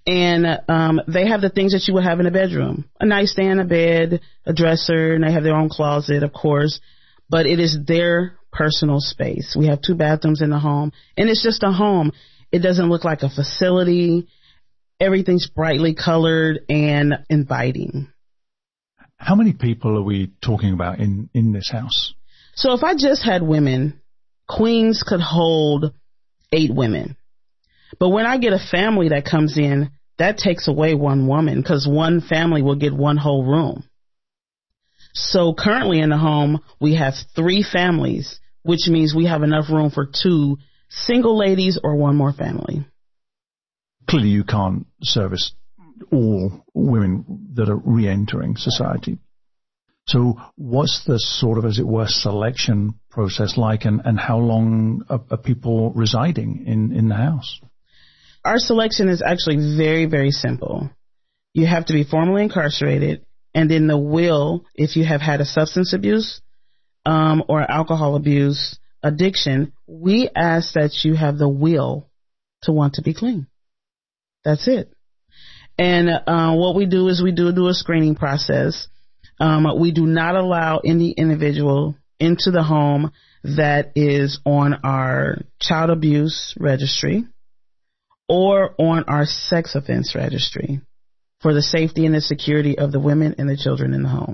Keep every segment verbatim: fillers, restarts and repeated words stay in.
And um, they have the things that you would have in a bedroom, a nightstand, a bed, a dresser, and they have their own closet, of course. But it is their personal space. We have two bathrooms in the home, and it's just a home. It doesn't look like a facility. Everything's brightly colored and inviting. How many people are we talking about in, in this house? So if I just had women, Queens could hold eight women. But when I get a family that comes in, that takes away one woman because one family will get one whole room. So currently in the home, we have three families, which means we have enough room for two single ladies or one more family. Clearly you can't service all women that are re-entering society. So what's the sort of, as it were, selection process like, and, and how long are, are people residing in, in the house? Our selection is actually very, very simple. You have to be formally incarcerated, and in the will, if you have had a substance abuse um, or alcohol abuse addiction, we ask that you have the will to want to be clean. That's it. And uh, what we do is we do do a screening process. Um, we do not allow any individual into the home that is on our child abuse registry or on our sex offense registry for the safety and the security of the women and the children in the home.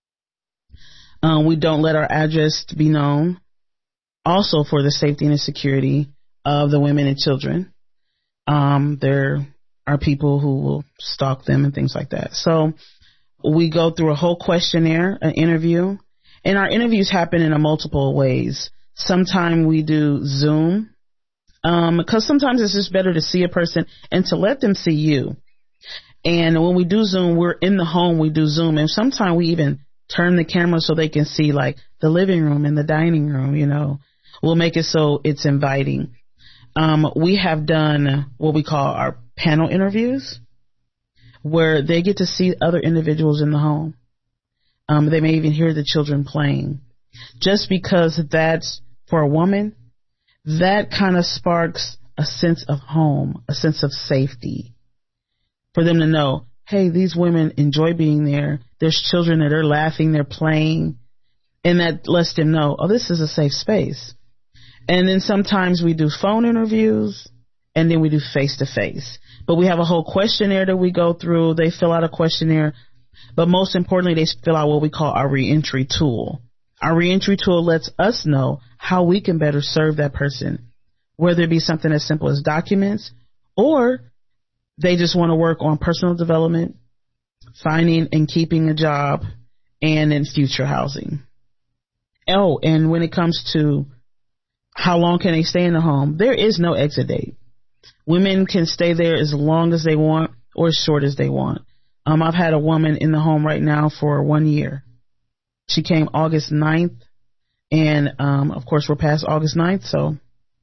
Um, we don't let our address be known, also for the safety and the security of the women and children. Um, there are people who will stalk them and things like that. So we go through a whole questionnaire, an interview, and our interviews happen in a multiple ways. Sometimes we do Zoom, um, because sometimes it's just better to see a person and to let them see you. And when we do Zoom, we're in the home, we do Zoom, and sometimes we even turn the camera so they can see like the living room and the dining room, you know. We'll make it so it's inviting. Um, we have done what we call our panel interviews, where they get to see other individuals in the home. Um, they may even hear the children playing. Just because that's, for a woman, that kind of sparks a sense of home, a sense of safety. For them to know, hey, these women enjoy being there. There's children that are laughing, they're playing. And that lets them know, oh, this is a safe space. And then sometimes we do phone interviews, and then we do face-to-face. But we have a whole questionnaire that we go through. They fill out a questionnaire. But most importantly, they fill out what we call our reentry tool. Our reentry tool lets us know how we can better serve that person, whether it be something as simple as documents, or they just want to work on personal development, finding and keeping a job, and in future housing. Oh, and when it comes to how long can they stay in the home, there is no exit date. Women can stay there as long as they want or as short as they want. Um, I've had a woman in the home right now for one year. She came August ninth, and um, of course we're past August ninth, so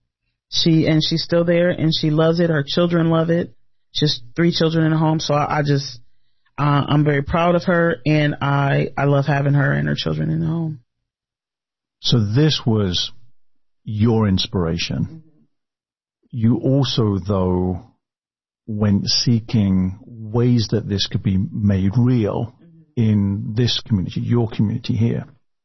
she and she's still there, and she loves it. Her children love it. She's three children in the home, so I, I just uh, I'm very proud of her, and I I love having her and her children in the home. So this was your inspiration. Mm-hmm. You also, though, went seeking ways that this could be made real mm-hmm. in this community, your community here.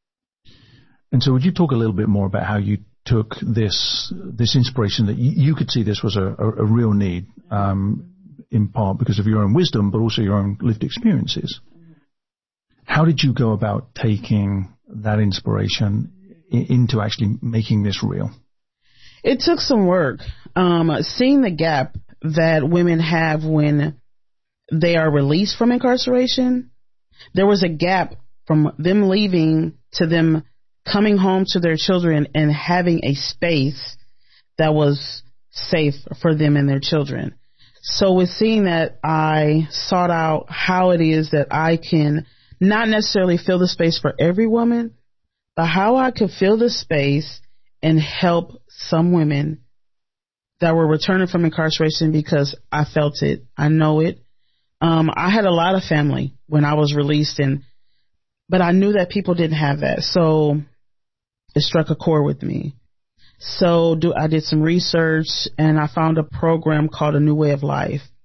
And so would you talk a little bit more about how you took this this inspiration that you, you could see this was a, a, a real need, um, in part because of your own wisdom, but also your own lived experiences. Mm-hmm. How did you go about taking that inspiration I- into actually making this real? It took some work. Um, seeing the gap that women have when they are released from incarceration, there was a gap from them leaving to them coming home to their children and having a space that was safe for them and their children. So with seeing that, I sought out how it is that I can not necessarily fill the space for every woman, but how I could fill the space and help some women that were returning from incarceration, because I felt it. I know it. Um, I had a lot of family when I was released, and but I knew that people didn't have that. So it struck a chord with me. So do, I did some research, and I found a program called A New Way of Life.